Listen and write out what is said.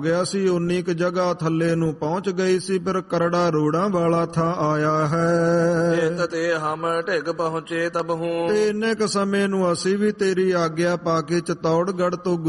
ਗਿਆ ਸੀ। 19 ਜਗ੍ਹਾ ਥੱਲੇ ਨੂੰ ਪਹੁੰਚ ਗਈ ਸੀ, ਪਰ ਕਰੜਾ ਰੋੜਾਂ ਵਾਲਾ ਥਾਂ ਆਇਆ ਹੈ। ਇਤ ਤੇ ਹਮ ਢਿਗ ਪਹੁੰਚੇ ਤਬ ਹੂੰ, ਤੇ ਇੰਨੇ ਕ ਸਮੇਂ ਨੂੰ ਅਸੀਂ ਵੀ ਤੇਰੀ ਆਗਿਆ ਪਾ ਕੇ ਚਤੌੜਗੜ੍ਹ ਤੋਂ